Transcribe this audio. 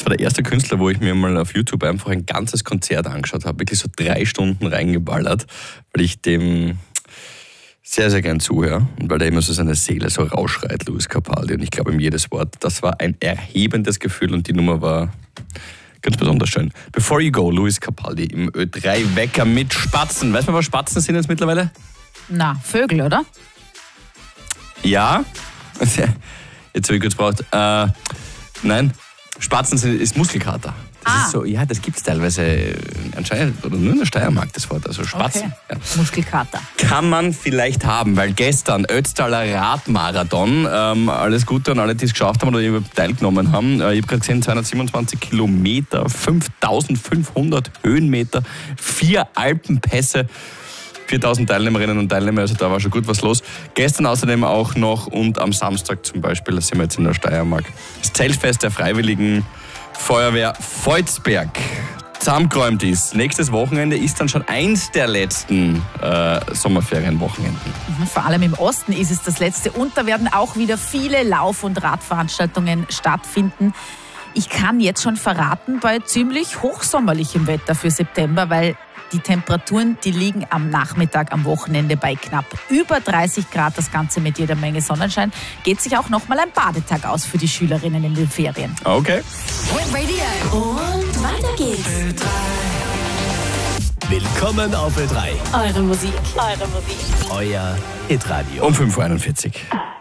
war der erste Künstler, wo ich mir mal auf YouTube einfach ein ganzes Konzert angeschaut habe. Wirklich so 3 Stunden reingeballert, weil ich dem sehr, sehr gern zuhöre und weil der immer so seine Seele so rausschreit, Lewis Capaldi. Und ich glaube ihm jedes Wort. Das war ein erhebendes Gefühl und die Nummer war ganz besonders schön. Before You Go, Lewis Capaldi im Ö3-Wecker mit Spatzen. Weißt du, was Spatzen sind jetzt mittlerweile? Na, Vögel, oder? Ja. Jetzt habe ich kurz gebraucht. Nein, Spatzen ist Muskelkater. Das ist so, ja, das gibt es teilweise anscheinend, oder nur in der Steiermark, das Wort, also Spatzen. Okay. Ja. Muskelkater. Kann man vielleicht haben, weil gestern Ötztaler Radmarathon, alles Gute an alle, die es geschafft haben oder überhaupt teilgenommen haben. Ich habe gerade gesehen, 227 Kilometer, 5500 Höhenmeter, 4 Alpenpässe, 4000 Teilnehmerinnen und Teilnehmer, also da war schon gut was los. Gestern außerdem auch noch und am Samstag zum Beispiel, da sind wir jetzt in der Steiermark, das Zeltfest der Freiwilligen Feuerwehr Volzberg zusammengeräumt ist. Nächstes Wochenende ist dann schon eins der letzten Sommerferienwochenenden. Vor allem im Osten ist es das letzte und da werden auch wieder viele Lauf- und Radveranstaltungen stattfinden. Ich kann jetzt schon verraten, bei ziemlich hochsommerlichem Wetter für September, weil die Temperaturen, die liegen am Nachmittag, am Wochenende bei knapp über 30 Grad. Das Ganze mit jeder Menge Sonnenschein. Geht sich auch nochmal ein Badetag aus für die Schülerinnen in den Ferien. Okay. Radio. Und weiter geht's. Willkommen auf Ö3. Eure Musik. Euer Hitradio. Um 5.41 Uhr.